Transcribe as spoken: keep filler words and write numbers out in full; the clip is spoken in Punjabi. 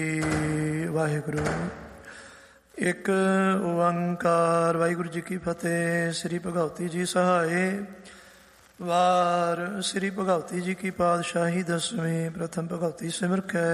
ਵਾਹਿਗੁਰੂ। ਇੱਕ ਓੰਕਾਰ। ਵਾਹਿਗੁਰੂ ਜੀ ਕੀ ਫਤਿਹ। ਸ੍ਰੀ ਭਗਵਤੀ ਜੀ ਸਹਾਏ। ਵਾਰ ਸ੍ਰੀ ਭਗਵਤੀ ਜੀ ਕੀ ਪਾਤਸ਼ਾਹੀ ਦਸਵੀਂ। ਪ੍ਰਥਮ ਭਗਵਤੀ ਸਿਮਰ ਕੈ